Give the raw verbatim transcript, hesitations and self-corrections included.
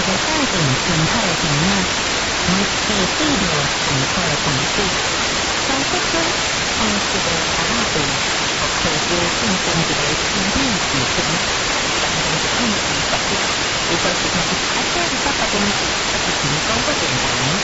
个带动生态平衡，我是对着生态统计，在这中，按这个大度，我可以进行一个激励提升，当中的按计划，如果是从阿加的爸爸公司，它是成功不简单。